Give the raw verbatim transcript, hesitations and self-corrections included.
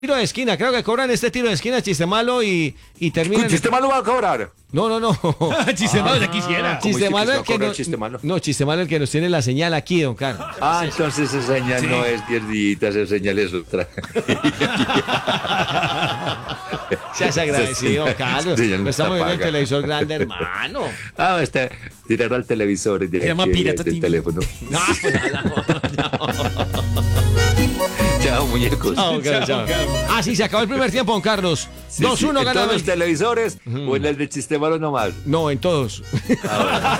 tiro de esquina, creo que cobran este tiro de esquina, chiste malo y, y terminan. ¿Chiste malo va a cobrar? No, no, no. Chiste malo, ya quisiera. ¿Cómo Chiste es que malo se va el a que cobrar no, chiste malo? no, chiste malo el que nos tiene la señal aquí, don Carlos. Ah, entonces esa señal no es pierdita, esa señal es otra. Seas agradecido, Esa Carlos. señal No no estamos está viendo el paga. televisor grande, hermano. Ah, está tirando al televisor de Se llama aquí, Pirata del T V. teléfono. No, pues, no, no. Chao, muñecos. Ah, ok, Chao, chao. Carlos. Ah, sí, se acabó el primer tiempo, don Carlos. Sí, dos uno sí, ¿en gana todos los el- televisores o en el de chiste malo nomás? No, en todos. Ah, bueno.